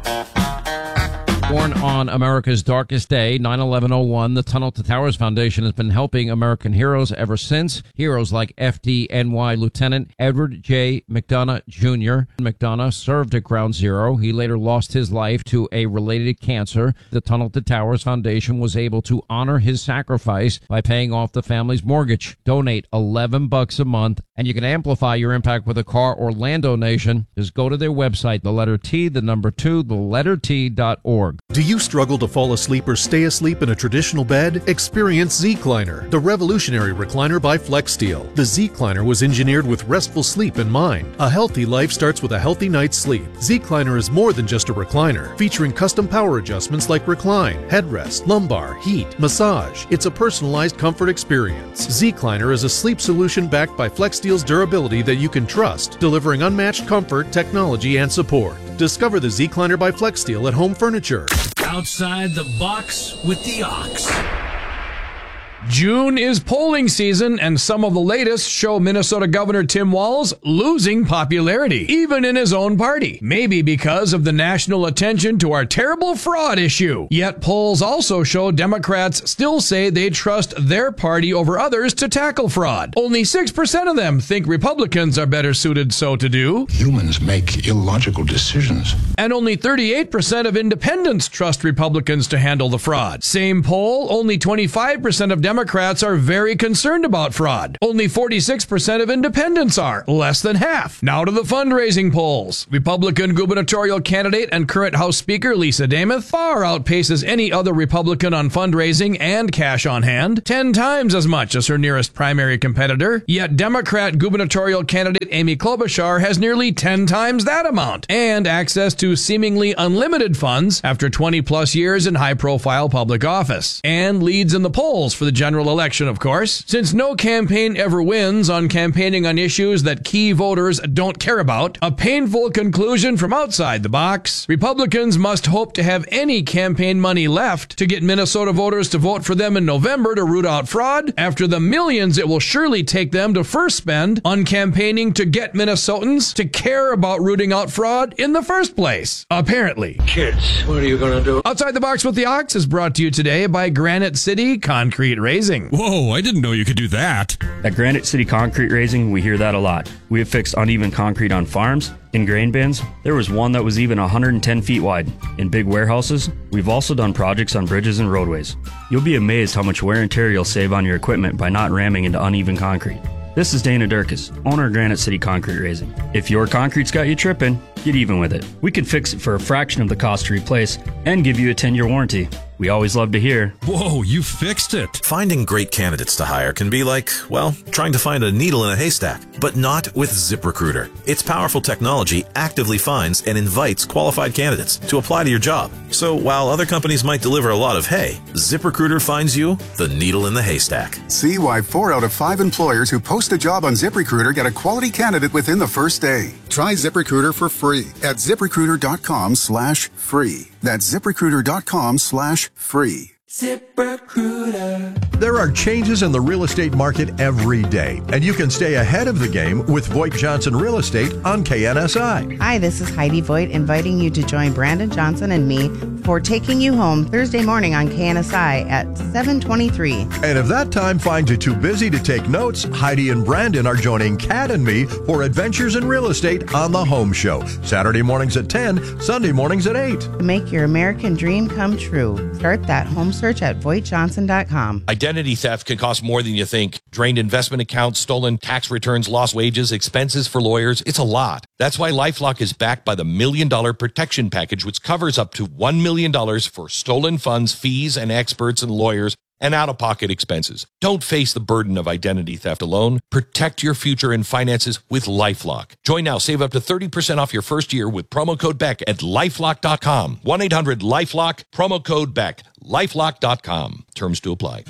Born on America's darkest day, 9/11/01, the Tunnel to Towers Foundation has been helping American heroes ever since. Heroes like FDNY Lieutenant Edward J. McDonough Jr. McDonough served at Ground Zero. He later lost his life to a related cancer. The Tunnel to Towers Foundation was able to honor his sacrifice by paying off the family's mortgage. Donate $11 a month, and you can amplify your impact with a car or land donation. Just go to their website, the letter T, the number 2, the letter T.org. Do you struggle to fall asleep or stay asleep in a traditional bed? Experience Zecliner, the revolutionary recliner by FlexSteel. The Zecliner was engineered with restful sleep in mind. A healthy life starts with a healthy night's sleep. Zecliner is more than just a recliner, featuring custom power adjustments like recline, headrest, lumbar, heat, massage. It's a personalized comfort experience. Zecliner is a sleep solution backed by FlexSteel's durability that you can trust, delivering unmatched comfort, technology, and support. Discover the Zecliner by FlexSteel at Home Furniture. Outside the box with the ox. June is polling season, and some of the latest show Minnesota Governor Tim Walz losing popularity, even in his own party. Maybe because of the national attention to our terrible fraud issue. Yet polls also show Democrats still say they trust their party over others to tackle fraud. Only 6% of them think Republicans are better suited so to do. Humans make illogical decisions. And only 38% of independents trust Republicans to handle the fraud. Same poll, only 25% of Democrats are very concerned about fraud. Only 46% of independents are, less than half. Now to the fundraising polls. Republican gubernatorial candidate and current House Speaker Lisa Demuth far outpaces any other Republican on fundraising and cash on hand, 10 times as much as her nearest primary competitor. Yet Democrat gubernatorial candidate Amy Klobuchar has nearly 10 times that amount, and access to seemingly unlimited funds after 20 plus years in high-profile public office, and leads in the polls for the general election, of course. Since no campaign ever wins on campaigning on issues that key voters don't care about, a painful conclusion from outside the box, Republicans must hope to have any campaign money left to get Minnesota voters to vote for them in November to root out fraud, after the millions it will surely take them to first spend on campaigning to get Minnesotans to care about rooting out fraud in the first place. Apparently. Kids, what are you going to do? Outside the Box with the Ox is brought to you today by Granite City Concrete Raising. Whoa, I didn't know you could do that. At Granite City Concrete Raising, we hear that a lot. We have fixed uneven concrete on farms, in grain bins. There was one that was even 110 feet wide. In big warehouses, we've also done projects on bridges and roadways. You'll be amazed how much wear and tear you'll save on your equipment by not ramming into uneven concrete. This is Dana Durkis, owner of Granite City Concrete Raising. If your concrete's got you tripping, get even with it. We can fix it for a fraction of the cost to replace and give you a 10-year warranty. We always love to hear. Whoa, you fixed it. Finding great candidates to hire can be like, well, trying to find a needle in a haystack, but not with ZipRecruiter. Its powerful technology actively finds and invites qualified candidates to apply to your job. So while other companies might deliver a lot of hay, ZipRecruiter finds you the needle in the haystack. See why 4 out of 5 employers who post a job on ZipRecruiter get a quality candidate within the first day. Try ZipRecruiter for free at ZipRecruiter.com/free. That's ZipRecruiter.com/free. ZipRecruiter. There are changes in the real estate market every day, and you can stay ahead of the game with Voigt Johnson Real Estate on KNSI. Hi, this is Heidi Voigt inviting you to join Brandon Johnson and me for Taking You Home Thursday morning on KNSI at 7:23. And if that time finds you too busy to take notes, Heidi and Brandon are joining Kat and me for Adventures in Real Estate on The Home Show. Saturday mornings at 10, Sunday mornings at 8. To make your American dream come true, start that home search at VoigtJohnson.com. Identity theft can cost more than you think. Drained investment accounts, stolen tax returns, lost wages, expenses for lawyers. It's a lot. That's why LifeLock is backed by the $1 Million Protection Package, which covers up to $1 million for stolen funds, fees, and experts and lawyers, and out-of-pocket expenses. Don't face the burden of identity theft alone. Protect your future and finances with LifeLock. Join now. Save up to 30% off your first year with promo code BECK at LifeLock.com. 1-800-LifeLock, promo code BECK. LifeLock.com. Terms to apply.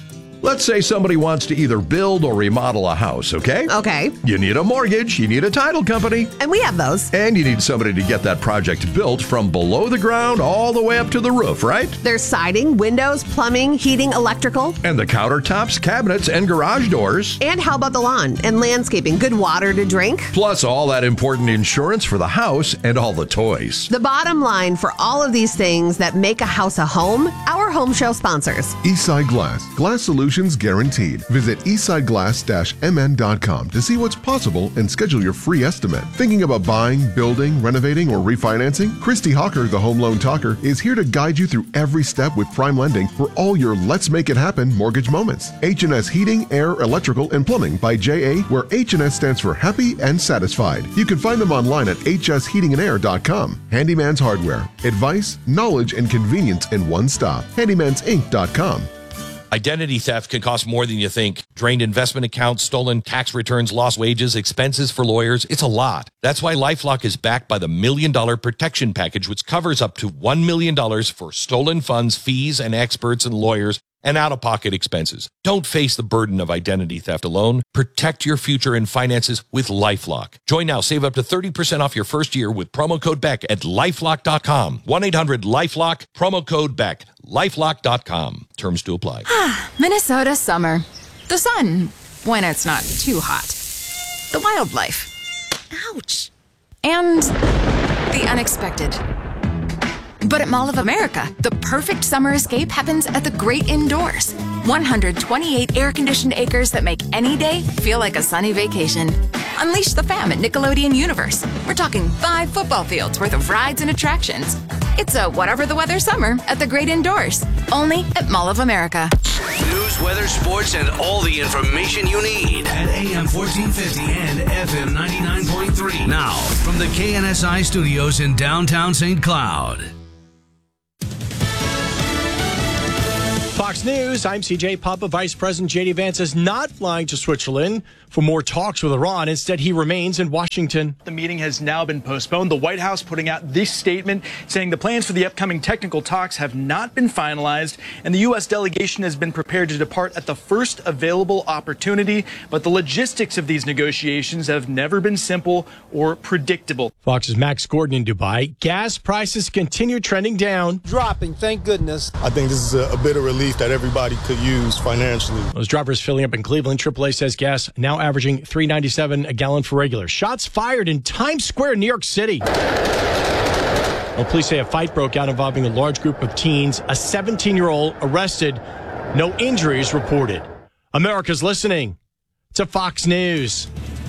Let's say somebody wants to either build or remodel a house, okay? Okay. You need a mortgage, you need a title company. And we have those. And you need somebody to get that project built from below the ground all the way up to the roof, right? There's siding, windows, plumbing, heating, electrical. And the countertops, cabinets, and garage doors. And how about the lawn and landscaping? Good water to drink. Plus all that important insurance for the house and all the toys. The bottom line for all of these things that make a house a home, our home show sponsors. Eastside Glass. Glass solutions guaranteed. Visit eastsideglass-mn.com to see what's possible and schedule your free estimate. Thinking about buying, building, renovating, or refinancing? Christy Hawker, the Home Loan Talker, is here to guide you through every step with prime lending for all your Let's Make It Happen mortgage moments. H&S Heating, Air, Electrical, and Plumbing by J.A., where H&S stands for happy and satisfied. You can find them online at hsheatingandair.com. Handyman's Hardware. Advice, knowledge, and convenience in one stop. handymansinc.com. Identity theft can cost more than you think. Drained investment accounts, stolen tax returns, lost wages, expenses for lawyers. It's a lot. That's why LifeLock is backed by the $1 Million Protection Package, which covers up to $1 million for stolen funds, fees, and experts and lawyers, and out-of-pocket expenses. Don't face the burden of identity theft alone. Protect your future and finances with LifeLock. Join now. Save up to 30% off your first year with promo code BECK at LifeLock.com. 1-800-LifeLock, promo code BECK. LifeLock.com. Terms to apply. Minnesota summer. The sun, when it's not too hot. The wildlife. Ouch. And the unexpected. But at Mall of America, the perfect summer escape happens at the great indoors. 128 air-conditioned acres that make any day feel like a sunny vacation. Unleash the fam at Nickelodeon Universe. We're talking 5 football fields worth of rides and attractions. It's a whatever the weather summer at the great indoors. Only at Mall of America. News, weather, sports, and all the information you need at AM 1450 and FM 99.3. Now, from the KNSI studios in downtown St. Cloud. Fox News, I'm CJ Papa. Vice President J.D. Vance is not flying to Switzerland for more talks with Iran. Instead, he remains in Washington. The meeting has now been postponed. The White House putting out this statement saying the plans for the upcoming technical talks have not been finalized, and the U.S. delegation has been prepared to depart at the first available opportunity. But the logistics of these negotiations have never been simple or predictable. Fox's Max Gordon in Dubai. Gas prices continue trending down. Dropping, thank goodness. I think this is a bit of relief that everybody could use financially. Those drivers filling up in Cleveland. AAA says gas now averaging $3.97 a gallon for regular. Shots fired in Times Square, New York City. Well, police say a fight broke out involving a large group of teens. A 17-year-old arrested. No injuries reported. America's listening to Fox News.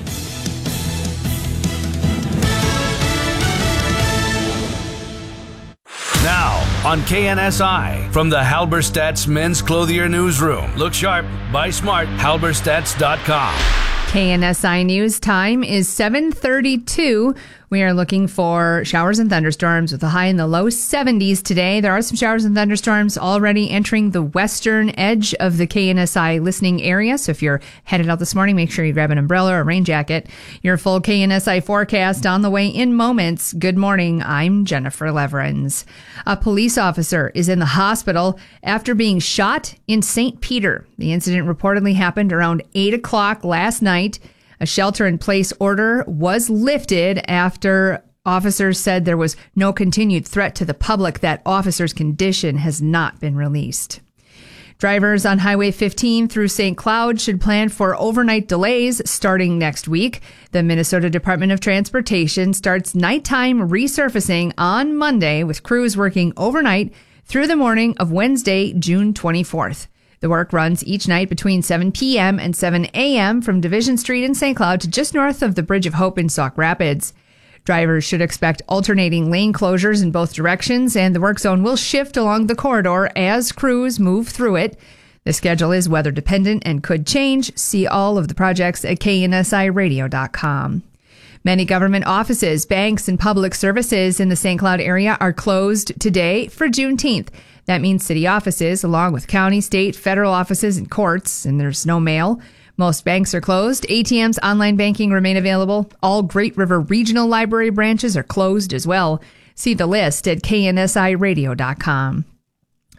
Now, on KNSI, from the Halberstadt's Men's Clothier Newsroom. Look sharp, buy smart, halberstadts.com. KNSI News time is 7:32. We are looking for showers and thunderstorms with a high in the low 70s today. There are some showers and thunderstorms already entering the western edge of the KNSI listening area. So if you're headed out this morning, make sure you grab an umbrella or a rain jacket. Your full KNSI forecast on the way in moments. Good morning. I'm Jennifer Leverins. A police officer is in the hospital after being shot in St. Peter. The incident reportedly happened around 8 o'clock last night. A shelter-in-place order was lifted after officers said there was no continued threat to the public. That officer's condition has not been released. Drivers on Highway 15 through St. Cloud should plan for overnight delays starting next week. The Minnesota Department of Transportation starts nighttime resurfacing on Monday, with crews working overnight through the morning of Wednesday, June 24th. The work runs each night between 7 p.m. and 7 a.m. from Division Street in St. Cloud to just north of the Bridge of Hope in Sauk Rapids. Drivers should expect alternating lane closures in both directions, and the work zone will shift along the corridor as crews move through it. The schedule is weather dependent and could change. See all of the projects at KNSIRadio.com. Many government offices, banks, and public services in the St. Cloud area are closed today for Juneteenth. That means city offices, along with county, state, federal offices, and courts, and there's no mail. Most banks are closed. ATMs, online banking remain available. All Great River Regional Library branches are closed as well. See the list at KNSIRadio.com.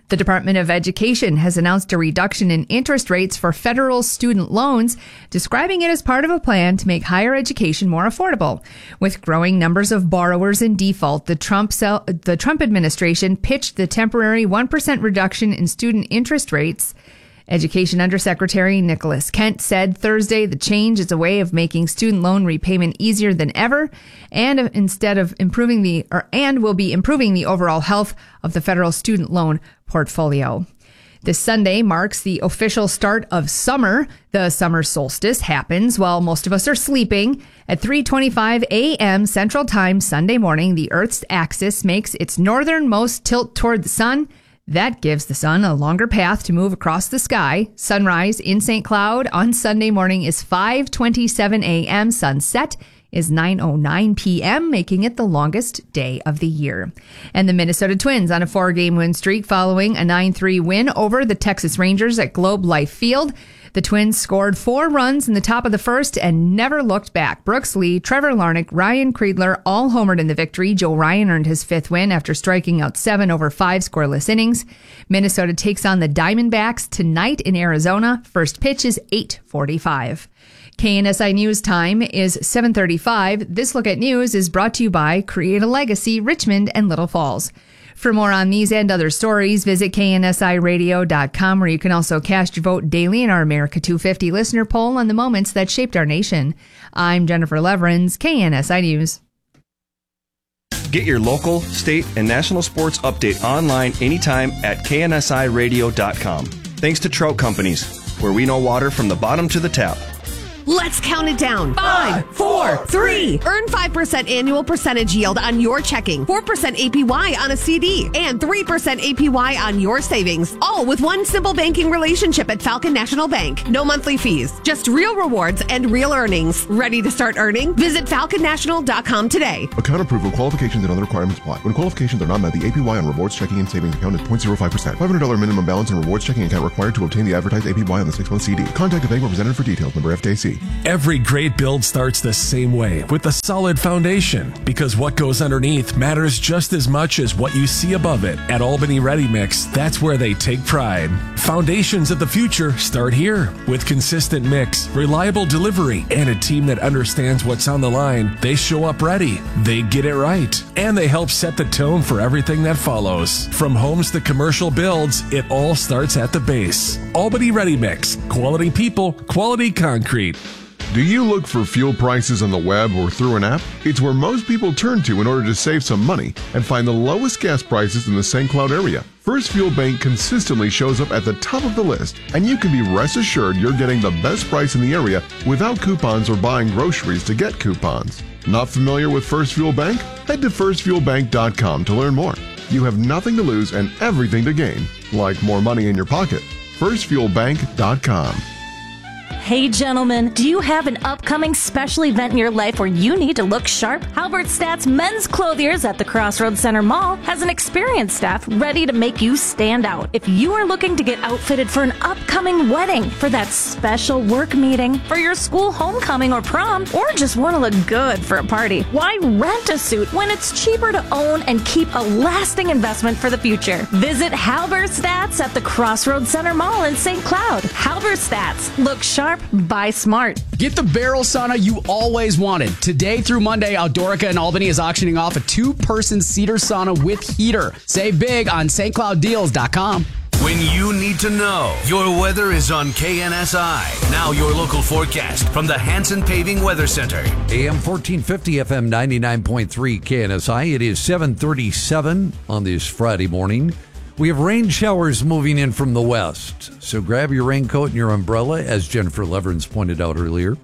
The Department of Education has announced a reduction in interest rates for federal student loans, describing it as part of a plan to make higher education more affordable. With growing numbers of borrowers in default, the Trump administration pitched the temporary 1% reduction in student interest rates. Education Undersecretary Nicholas Kent said Thursday the change is a way of making student loan repayment easier than ever, and will be improving the overall health of the federal student loan portfolio. This Sunday marks the official start of summer. The summer solstice happens while most of us are sleeping. At 3:25 a.m. Central Time Sunday morning, the Earth's axis makes its northernmost tilt toward the sun. That gives the sun a longer path to move across the sky. Sunrise in St. Cloud on Sunday morning is 5:27 a.m. Sunset is 9:09 p.m., making it the longest day of the year. And the Minnesota Twins on a 4-game win streak following a 9-3 win over the Texas Rangers at Globe Life Field. The Twins scored 4 runs in the top of the first and never looked back. Brooks Lee, Trevor Larnach, Ryan Kreidler all homered in the victory. Joe Ryan earned his 5th win after striking out 7 over 5 scoreless innings. Minnesota takes on the Diamondbacks tonight in Arizona. First pitch is 8:45. KNSI News time is 7:35. This Look at News is brought to you by Create a Legacy, Richmond and Little Falls. For more on these and other stories, visit KNSIRadio.com, where you can also cast your vote daily in our America 250 listener poll on the moments that shaped our nation. I'm Jennifer Leverins, KNSI News. Get your local, state, and national sports update online anytime at KNSIRadio.com. Thanks to Trout Companies, where we know water from the bottom to the tap. Let's count it down. 5, 4, 3. Earn 5% annual percentage yield on your checking, 4% APY on a CD, and 3% APY on your savings. All with one simple banking relationship at Falcon National Bank. No monthly fees, just real rewards and real earnings. Ready to start earning? Visit falconnational.com today. Account approval, qualifications, and other requirements apply. When qualifications are not met, the APY on rewards checking and savings account is 0.05%. $500 minimum balance and rewards checking account required to obtain the advertised APY on the 6-month CD. Contact a bank representative for details. Member FDIC. Every great build starts the same way, with a solid foundation, because what goes underneath matters just as much as what you see above it. At Albany Ready Mix, that's where they take pride. Foundations of the future start here. With consistent mix, reliable delivery, and a team that understands what's on the line, they show up ready. They get it right, and they help set the tone for everything that follows. From homes to commercial builds, it all starts at the base. Albany Ready Mix. Quality people, quality concrete. Do you look for fuel prices on the web or through an app? It's where most people turn to in order to save some money and find the lowest gas prices in the St. Cloud area. First Fuel Bank consistently shows up at the top of the list, and you can be rest assured you're getting the best price in the area without coupons or buying groceries to get coupons. Not familiar with First Fuel Bank? Head to firstfuelbank.com to learn more. You have nothing to lose and everything to gain, like more money in your pocket. firstfuelbank.com. Hey gentlemen, do you have an upcoming special event in your life where you need to look sharp? Halbert Stats Men's Clothiers at the Crossroads Center Mall has an experienced staff ready to make you stand out. If you are looking to get outfitted for an upcoming wedding, for that special work meeting, for your school homecoming or prom, or just want to look good for a party, why rent a suit when it's cheaper to own and keep a lasting investment for the future? Visit Halbert Stats at the Crossroads Center Mall in St. Cloud. Halbert Stats. Look sharp, buy smart. Get the barrel sauna you always wanted. Today through Monday, Outdoorica in Albany is auctioning off a 2-person cedar sauna with heater. Save big on stclouddeals.com. When you need to know, your weather is on KNSI. Now your local forecast from the Hanson Paving Weather Center. AM 1450, FM 99.3 KNSI. It is 7:37 on this Friday morning. We have rain showers moving in from the west, so grab your raincoat and your umbrella, as Jennifer Leverins pointed out earlier.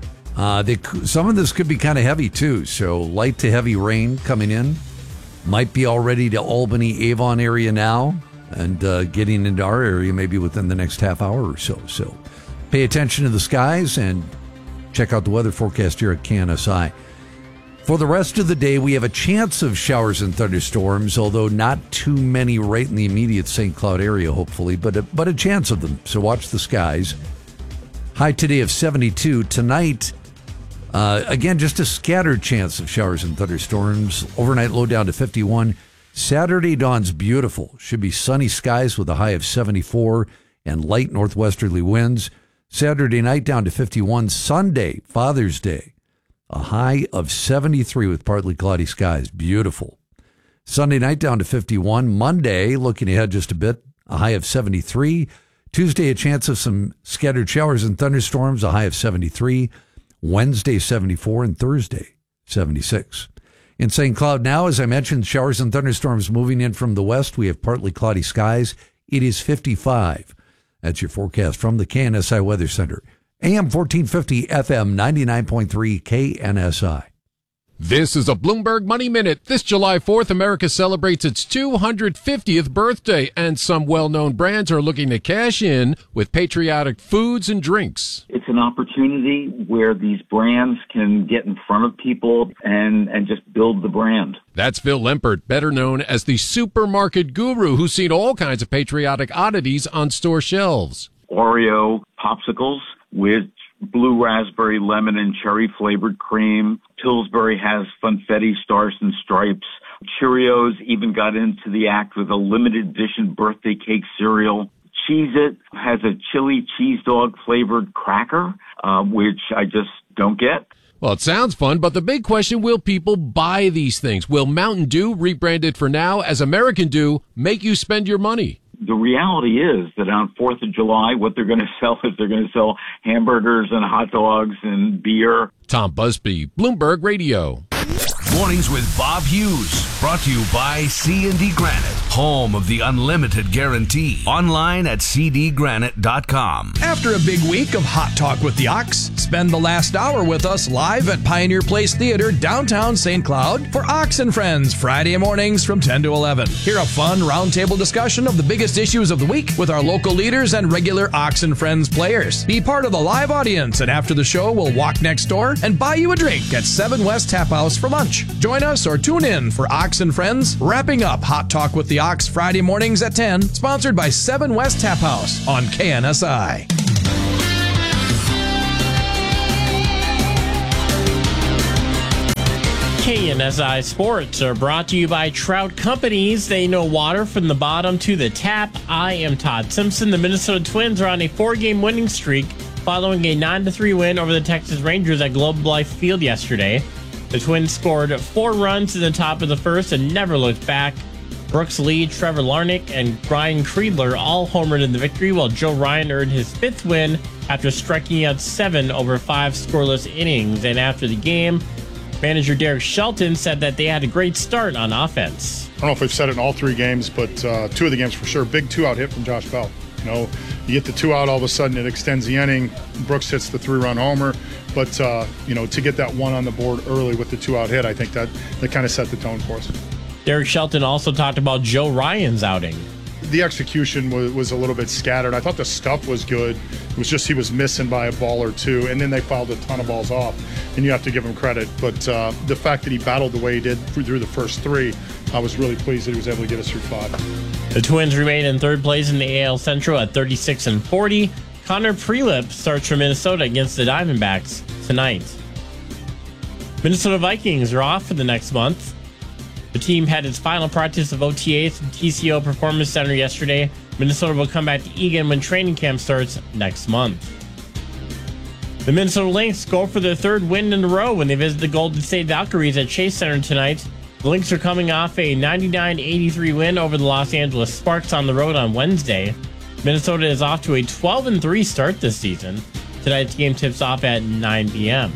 Some of this could be kind of heavy, too, so light to heavy rain coming in. Might be already to Albany, Avon area now, and getting into our area maybe within the next half hour or so. So pay attention to the skies and check out the weather forecast here at KNSI. For the rest of the day, we have a chance of showers and thunderstorms, although not too many right in the immediate St. Cloud area, hopefully, but a chance of them. So watch the skies. High today of 72. Tonight, again, just a scattered chance of showers and thunderstorms. Overnight low down to 51. Saturday dawns beautiful. Should be sunny skies with a high of 74 and light northwesterly winds. Saturday night down to 51. Sunday, Father's Day, a high of 73 with partly cloudy skies. Beautiful. Sunday night down to 51. Monday, looking ahead just a bit, a high of 73. Tuesday, a chance of some scattered showers and thunderstorms, a high of 73. Wednesday, 74. And Thursday, 76. In St. Cloud now, as I mentioned, showers and thunderstorms moving in from the west. We have partly cloudy skies. It is 55. That's your forecast from the KNSI Weather Center. AM 1450, FM 99.3 KNSI. This is a Bloomberg Money Minute. This July 4th, America celebrates its 250th birthday, and some well-known brands are looking to cash in with patriotic foods and drinks. It's an opportunity where these brands can get in front of people and just build the brand. That's Phil Lempert, better known as the supermarket guru, who's seen all kinds of patriotic oddities on store shelves. Oreo popsicles with blue raspberry, lemon, and cherry flavored cream. Pillsbury has Funfetti Stars and Stripes. Cheerios even got into the act with a limited edition birthday cake cereal. Cheez-It has a chili cheese dog flavored cracker, which I just don't get. Well, it sounds fun, but the big question, will people buy these things? Will Mountain Dew, rebranded for now as American Dew, make you spend your money? The reality is that on 4th of July, what they're going to sell is they're going to sell hamburgers and hot dogs and beer. Tom Busby, Bloomberg Radio. Mornings with Bob Hughes. Brought to you by C&D Granite, home of the unlimited guarantee. Online at cdgranite.com. After a big week of Hot Talk with the Ox, spend the last hour with us live at Pioneer Place Theater, downtown St. Cloud, for Ox and Friends, Friday mornings from 10 to 11. Hear a fun roundtable discussion of the biggest issues of the week with our local leaders and regular Ox and Friends players. Be part of the live audience, and after the show, we'll walk next door and buy you a drink at 7 West Tap House for lunch. Join us or tune in for Ox and Friends, wrapping up Hot Talk with the Ox Friday mornings at 10, sponsored by 7 West Tap House on KNSI. KNSI Sports are brought to you by Trout Companies. They know water from the bottom to the tap. I am Todd Simpson. The Minnesota Twins are on a 4-game winning streak following a 9-3 win over the Texas Rangers at Globe Life Field yesterday. The Twins scored 4 runs in the top of the first and never looked back. Brooks Lee, Trevor Larnach, and Brian Kriedler all homered in the victory, while Joe Ryan earned his 5th win after striking out 7 over 5 scoreless innings. And after the game, manager Derek Shelton said that they had a great start on offense. I don't know if we've said it in all 3 games, but 2 of the games for sure. Big 2-out hit from Josh Bell. You know, you get the 2-out, all of a sudden it extends the inning. Brooks hits the 3-run homer. But, to get that 1 on the board early with the 2-out hit, I think that kind of set the tone for us. Derek Shelton also talked about Joe Ryan's outing. The execution was a little bit scattered. I thought the stuff was good. It was just he was missing by a ball or 2, and then they fouled a ton of balls off, and you have to give him credit. But the fact that he battled the way he did through the first 3, I was really pleased that he was able to get us through 5. The Twins remain in 3rd place in the AL Central at 36-40. Connor Prelip starts for Minnesota against the Diamondbacks tonight. Minnesota Vikings are off for the next month. The team had its final practice of OTAs at TCO Performance Center yesterday. Minnesota will come back to Eagan when training camp starts next month. The Minnesota Lynx go for their 3rd win in a row when they visit the Golden State Valkyries at Chase Center tonight. The Lynx are coming off a 99-83 win over the Los Angeles Sparks on the road on Wednesday. Minnesota is off to a 12-3 start this season. Tonight's game tips off at 9 p.m.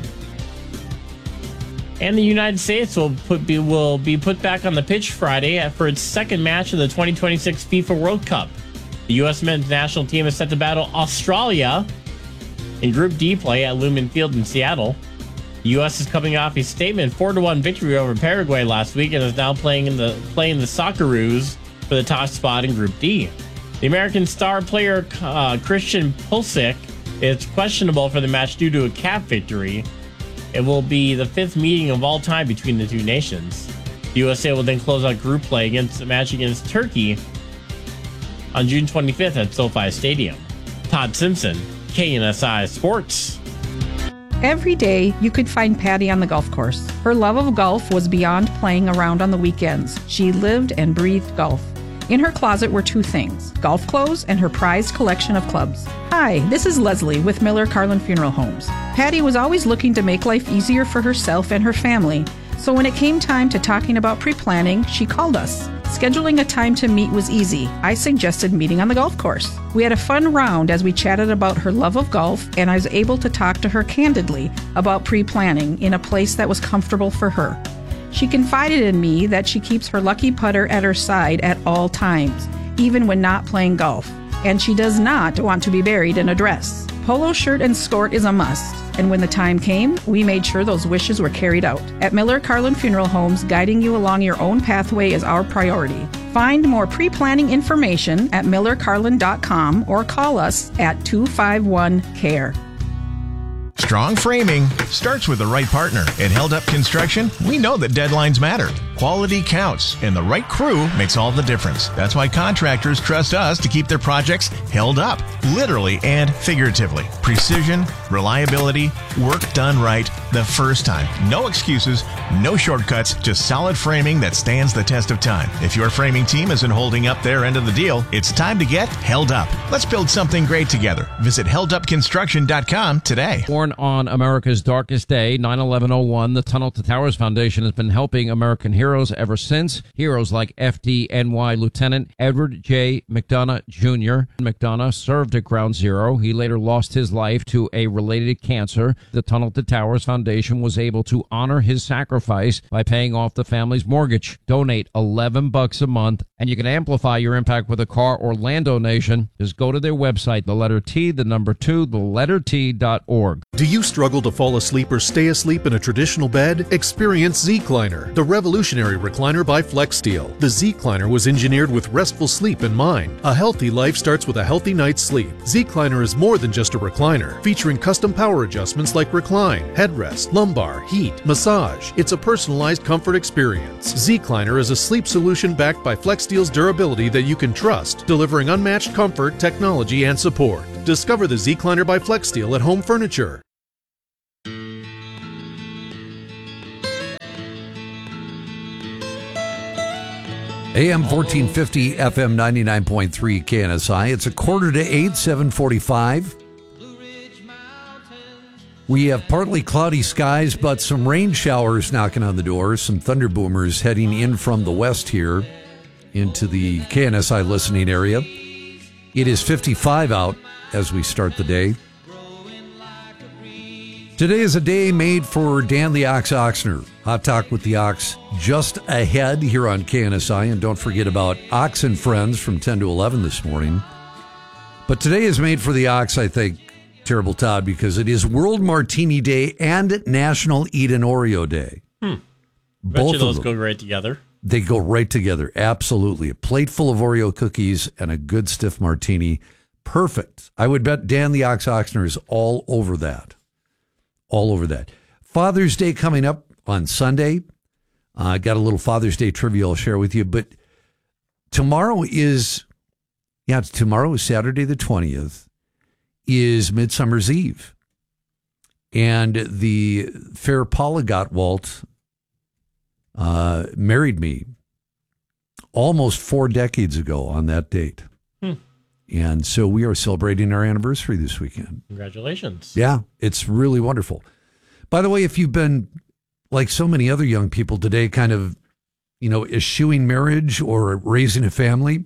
And the United States will be put back on the pitch Friday for its 2nd match of the 2026 FIFA World Cup. The U.S. men's national team is set to battle Australia in Group D play at Lumen Field in Seattle. The U.S. is coming off a statement 4-1 victory over Paraguay last week and is now playing the Socceroos for the top spot in Group D. The American star player Christian Pulisic is questionable for the match due to a calf victory. It will be the 5th meeting of all time between the 2 nations. The USA will then close out group play against a match against Turkey on June 25th at SoFi Stadium. Todd Simpson, KNSI Sports. Every day, you could find Patty on the golf course. Her love of golf was beyond playing around on the weekends. She lived and breathed golf. In her closet were two things: golf clothes and her prized collection of clubs. Hi, this is Leslie with Miller Carlin Funeral Homes. Patty was always looking to make life easier for herself and her family. So when it came time to talking about pre-planning, she called us. Scheduling a time to meet was easy. I suggested meeting on the golf course. We had a fun round as we chatted about her love of golf, and I was able to talk to her candidly about pre-planning in a place that was comfortable for her. She confided in me that she keeps her lucky putter at her side at all times, even when not playing golf. And she does not want to be buried in a dress. Polo shirt and skirt is a must. And when the time came, we made sure those wishes were carried out. At Miller Carlin Funeral Homes, guiding you along your own pathway is our priority. Find more pre-planning information at millercarlin.com or call us at 251-CARE. Strong framing starts with the right partner. At Held Up Construction, we know that deadlines matter. Quality counts, and the right crew makes all the difference. That's why contractors trust us to keep their projects held up, literally and figuratively. Precision, reliability, work done right the first time. No excuses, no shortcuts, just solid framing that stands the test of time. If your framing team isn't holding up their end of the deal, it's time to get held up. Let's build something great together. Visit heldupconstruction.com today. Born on America's darkest day, 9/11/01, the Tunnel to Towers Foundation has been helping American heroes ever since. Heroes like FDNY Lieutenant Edward J. McDonough Jr. McDonough served at Ground Zero. He later lost his life to a related cancer. The Tunnel to Towers Foundation was able to honor his sacrifice by paying off the family's mortgage. Donate $11 a month, and you can amplify your impact with a car or land donation. Just go to their website, the letter T, the number 2, the letter T.org. Do you struggle to fall asleep or stay asleep in a traditional bed? Experience Z-Cliner, the revolutionary recliner by FlexSteel. The Z-Cliner was engineered with restful sleep in mind. A healthy life starts with a healthy night's sleep. Z-Cliner is more than just a recliner, featuring custom power adjustments like recline, headrest, lumbar, heat, massage. It's a personalized comfort experience. Z-Cliner is a sleep solution backed by FlexSteel's durability that you can trust, delivering unmatched comfort, technology, and support. Discover the Z-Cliner by FlexSteel at Home Furniture. AM 1450, FM 99.3 KNSI. It's 7:45. 7:45. We have partly cloudy skies, but some rain showers knocking on the door. Some thunder boomers heading in from the west here into the KNSI listening area. It is 55 out as we start the day. Today is a day made for Dan the Ox Oxner. Hot Talk with the Ox just ahead here on KNSI. And don't forget about Ox and Friends from 10 to 11 this morning. But today is made for the Ox, I think, Terrible Todd, because it is World Martini Day and National Eat an Oreo Day. Bet you those go right together. They go right together, absolutely. A plate full of Oreo cookies and a good stiff martini. Perfect. I would bet Dan the Ox Oxner is all over that. All over that. Father's Day coming up on Sunday. I got a little Father's Day trivia I'll share with you. But tomorrow is Saturday the 20th, is Midsummer's Eve. And the fair Paula Gottwalt married me almost 4 decades ago on that date. And so we are celebrating our anniversary this weekend. Congratulations. Yeah, it's really wonderful. By the way, if you've been, like so many other young people today, kind of, eschewing marriage or raising a family,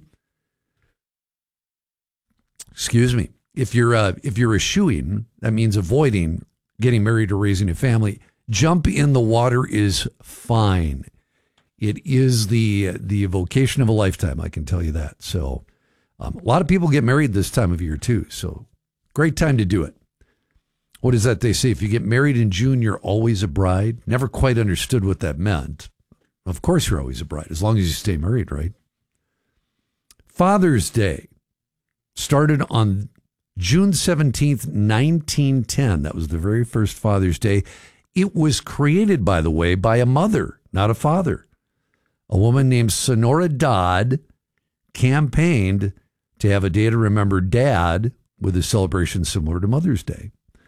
excuse me, if you're eschewing, that means avoiding getting married or raising a family, jump in the water is fine. It is the vocation of a lifetime, I can tell you that. So a lot of people get married this time of year too, so great time to do it. What is that they say? If you get married in June, you're always a bride. Never quite understood what that meant. Of course you're always a bride, as long as you stay married, right? Father's Day started on June 17th, 1910. That was the very first Father's Day. It was created, by the way, by a mother, not a father. A woman named Sonora Dodd campaigned to have a day to remember Dad with a celebration similar to Mother's Day.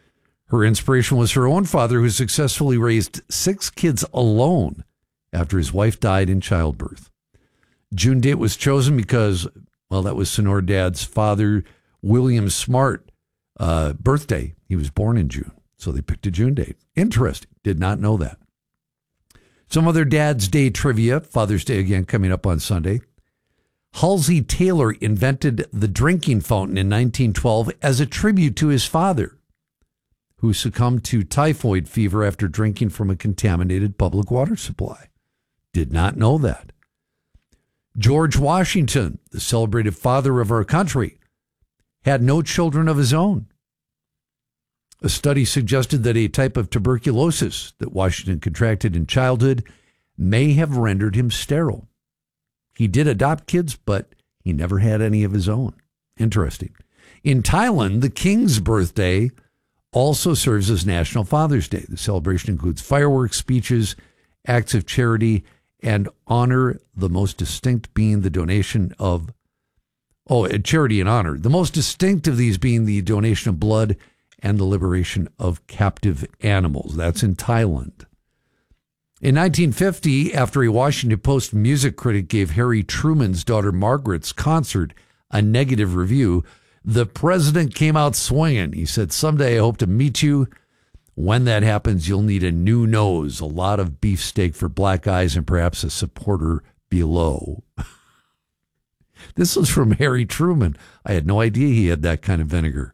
Her inspiration was her own father, who successfully raised 6 kids alone after his wife died in childbirth. June date was chosen because, well, that was Sonora Dad's father, William Smart, birthday. He was born in June, so they picked a June date. Interesting. Did not know that. Some other Dad's Day trivia. Father's Day again coming up on Sunday. Halsey Taylor invented the drinking fountain in 1912 as a tribute to his father, who succumbed to typhoid fever after drinking from a contaminated public water supply. Did not know that. George Washington, the celebrated father of our country, had no children of his own. A study suggested that a type of tuberculosis that Washington contracted in childhood may have rendered him sterile. He did adopt kids, but he never had any of his own. Interesting. In Thailand, the king's birthday also serves as National Father's Day. The celebration includes fireworks, speeches, acts of charity, and honor, the most distinct being the donation of, charity and honor. The most distinct of these being the donation of blood and the liberation of captive animals. That's in Thailand. In 1950, after a Washington Post music critic gave Harry Truman's daughter Margaret's concert a negative review, the president came out swinging. He said, "Someday I hope to meet you. When that happens, you'll need a new nose, a lot of beefsteak for black eyes, and perhaps a supporter below." This was from Harry Truman. I had no idea he had that kind of vinegar.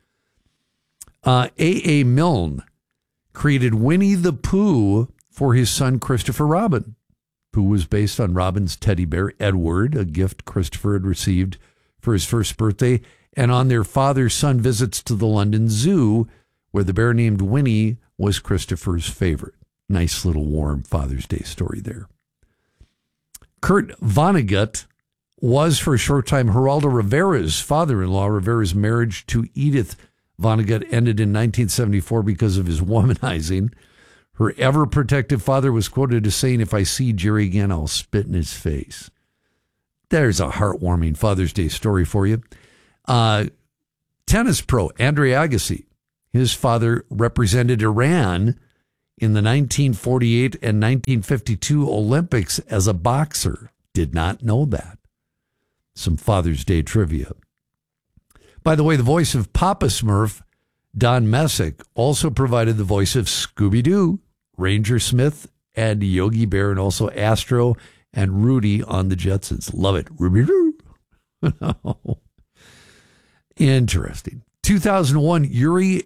A.A. Milne created Winnie the Pooh for his son Christopher Robin. Pooh was based on Robin's teddy bear, Edward, a gift Christopher had received for his first birthday, and on their father-son visits to the London Zoo, where the bear named Winnie was Christopher's favorite. Nice little warm Father's Day story there. Kurt Vonnegut was for a short time Geraldo Rivera's father-in-law. Rivera's marriage to Edith Vonnegut ended in 1974 because of his womanizing. Her ever-protective father was quoted as saying, "If I see Jerry again, I'll spit in his face." There's a heartwarming Father's Day story for you. Tennis pro Andre Agassi, his father represented Iran in the 1948 and 1952 Olympics as a boxer. Did not know that. Some Father's Day trivia. By the way, the voice of Papa Smurf, Don Messick, also provided the voice of Scooby-Doo, Ranger Smith, and Yogi Bear, and also Astro and Rudy on the Jetsons. Love it. Ruby-Doo. Interesting. 2001, Yuri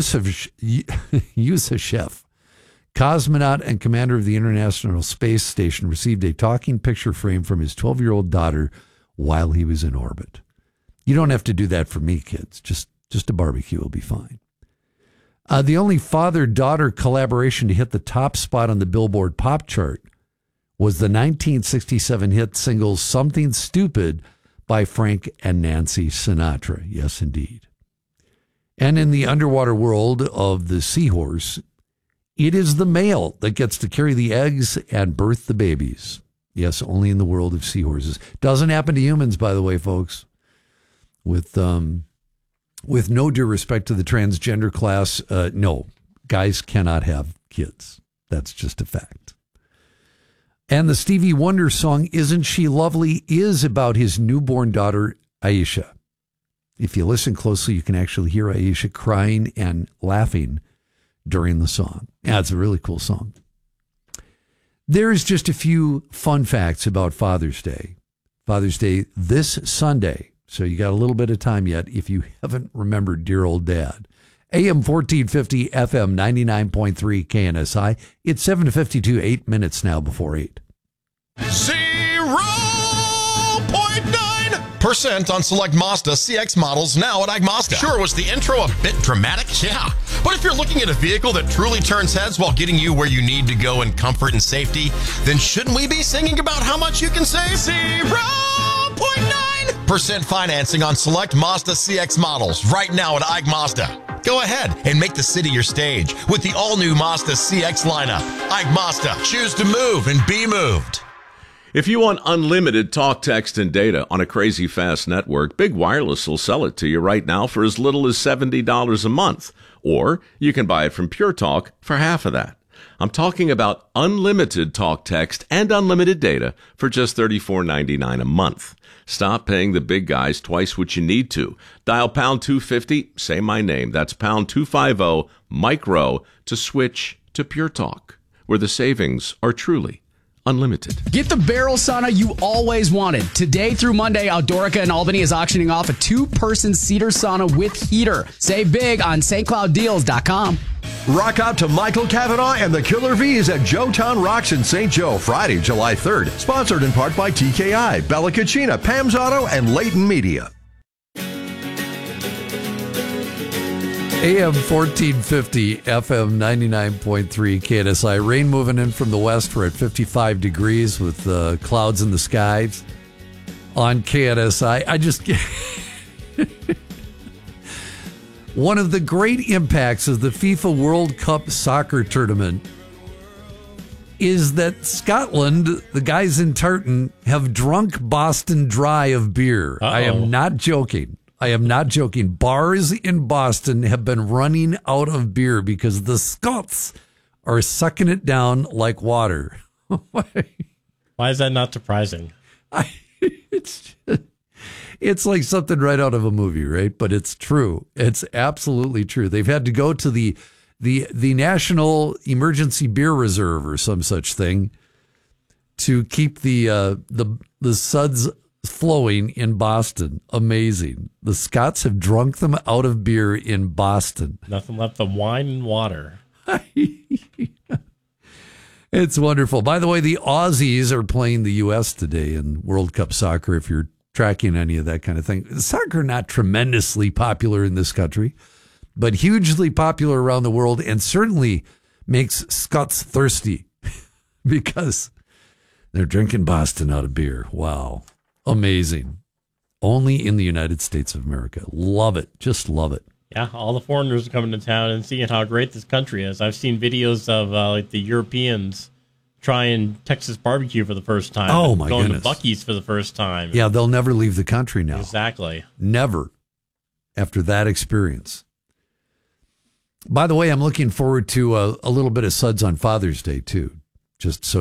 Yusashev, cosmonaut and commander of the International Space Station, received a talking picture frame from his 12-year-old daughter while he was in orbit. You don't have to do that for me, kids. Just a barbecue will be fine. The only father-daughter collaboration to hit the top spot on the Billboard pop chart was the 1967 hit single Something Stupid by Frank and Nancy Sinatra. Yes, indeed. And in the underwater world of the seahorse, it is the male that gets to carry the eggs and birth the babies. Yes, only in the world of seahorses. Doesn't happen to humans, by the way, folks. With no due respect to the transgender class, no, guys cannot have kids. That's just a fact. And the Stevie Wonder song, Isn't She Lovely, is about his newborn daughter, Aisha. If you listen closely, you can actually hear Aisha crying and laughing during the song. Yeah, it's a really cool song. There's just a few fun facts about Father's Day. Father's Day this Sunday. So you got a little bit of time yet if you haven't remembered dear old Dad. AM 1450, FM 99.3 KNSI. It's 7:52, 8 minutes now before 8. 0.9% on select Mazda CX models now at Agmazda. Sure, was the intro a bit dramatic? Yeah. But if you're looking at a vehicle that truly turns heads while getting you where you need to go in comfort and safety, then shouldn't we be singing about how much you can save? 0.9% financing on select Mazda CX models right now at Agmazda. Go ahead and make the city your stage with the all-new Mazda CX lineup. Agmazda. Choose to move and be moved. If you want unlimited talk, text, and data on a crazy fast network, Big Wireless will sell it to you right now for as little as $70 a month. Or you can buy it from Pure Talk for half of that. I'm talking about unlimited talk, text, and unlimited data for just $34.99 a month. Stop paying the big guys twice what you need to. Dial pound 250, say my name. That's pound 250 micro to switch to Pure Talk, where the savings are truly unlimited. Get the barrel sauna you always wanted. Today through Monday, Outdoorica in Albany is auctioning off a 2-person cedar sauna with heater. Save big on stclouddeals.com. Rock out to Michael Cavanaugh and the Killer V's at Joetown Rocks in St. Joe, Friday, July 3rd. Sponsored in part by TKI, Bella Cucina, Pam's Auto, and Leighton Media. AM 1450, FM 99.3 KNSI. Rain moving in from the west. We're at 55 degrees with clouds in the skies on KNSI. I just... One of the great impacts of the FIFA World Cup soccer tournament is that Scotland, the guys in tartan, have drunk Boston dry of beer. Uh-oh. I am not joking. Bars in Boston have been running out of beer because the Scots are sucking it down like water. Why is that not surprising? It's like something right out of a movie, right? But it's true. It's absolutely true. They've had to go to the National Emergency Beer Reserve or some such thing to keep the suds flowing in Boston. Amazing. The Scots have drunk them out of beer in Boston. Nothing left but wine and water. It's wonderful. By the way, the Aussies are playing the U.S. today in World Cup soccer, if you're tracking any of that kind of thing. Soccer not tremendously popular in this country, but hugely popular around the world, and certainly makes Scots thirsty because they're drinking Boston out of beer. Wow. Amazing. Only in the United States of America. Love it. Just love it. Yeah, all the foreigners are coming to town and seeing how great this country is. I've seen videos of like the Europeans trying Texas barbecue for the first time. Oh, my goodness. Going to Buc-ee's for the first time. Yeah, they'll never leave the country now. Exactly. Never. After that experience. By the way, I'm looking forward to a little bit of suds on Father's Day, too. Just so